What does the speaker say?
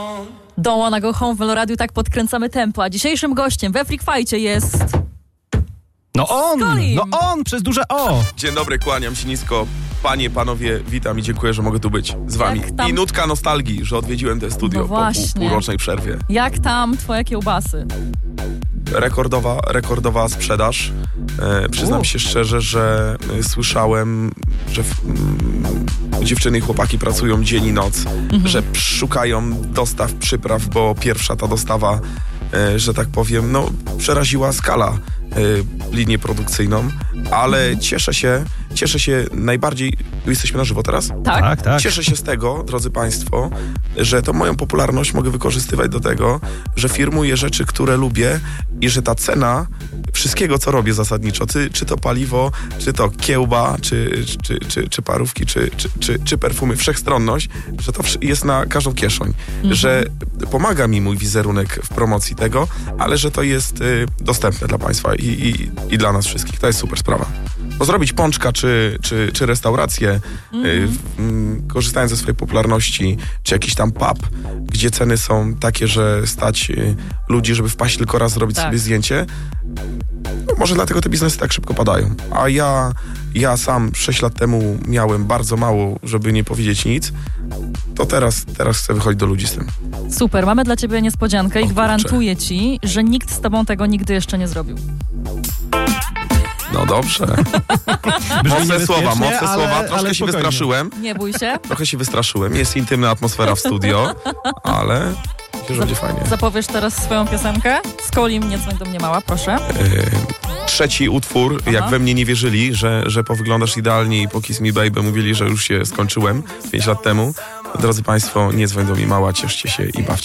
Don't Wanna Go Home w Meloradiu, tak podkręcamy tempo, a dzisiejszym gościem we Freak Fight'cie jest... No on, przez duże O. Dzień dobry, kłaniam się nisko. Panie, panowie, witam i dziękuję, że mogę tu być z wami. I nutka nostalgii, że odwiedziłem te studio po półrocznej przerwie. Jak tam twoje kiełbasy? Rekordowa sprzedaż. Przyznam się szczerze, że słyszałem, że dziewczyny i chłopaki pracują dzień i noc, że szukają dostaw, przypraw, bo pierwsza ta dostawa, że tak powiem, przeraziła skala linię produkcyjną, ale cieszę się najbardziej... Jesteśmy na żywo teraz? Tak. Cieszę się z tego, drodzy państwo, że tą moją popularność mogę wykorzystywać do tego, że firmuję rzeczy, które lubię i że ta cena wszystkiego, co robię zasadniczo, czy to paliwo, czy to kiełba, czy parówki, czy perfumy, wszechstronność, że to jest na każdą kieszeń, że pomaga mi mój wizerunek w promocji tego, ale że to jest dostępne dla państwa i dla nas wszystkich. To jest super sprawa. Bo zrobić pączka czy restaurację, korzystając ze swojej popularności, czy jakiś tam pub, gdzie ceny są takie, że stać ludzi, żeby wpaść tylko raz, zrobić sobie zdjęcie, może dlatego te biznesy tak szybko padają. A ja sam 6 lat temu miałem bardzo mało, żeby nie powiedzieć nic, to teraz chcę wychodzić do ludzi z tym. Super, mamy dla ciebie niespodziankę i gwarantuję ci, że nikt z tobą tego nigdy jeszcze nie zrobił. No dobrze. Mocne słowa. Troszkę się wystraszyłem. Nie bój się. Trochę się wystraszyłem. Jest intymna atmosfera w studio, ale myślę, że będzie fajnie. Zapowiesz teraz swoją piosenkę? Z Kolim, nie dzwoń do mnie mała, proszę. Trzeci utwór, jak we mnie nie wierzyli, że powyglądasz idealnie i po Kiss Me Baby mówili, że już się skończyłem 5 lat temu. Drodzy państwo, nie dzwoń do mnie mała, cieszcie się i bawcie.